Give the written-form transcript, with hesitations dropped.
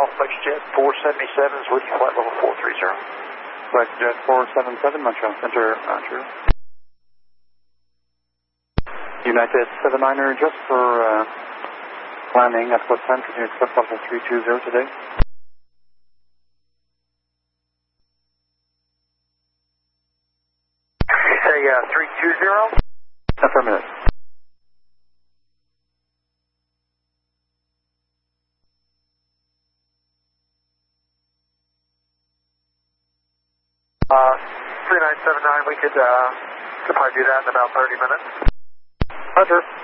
FlexJet 477 is with you, flight level 430. FlexJet 477, Montreal Center, Roger. United 79er, just for landing, at what time can you accept level 320 today? Say 320? Affirmative. Uh, 3979, we could probably do that in about 30 minutes. Roger.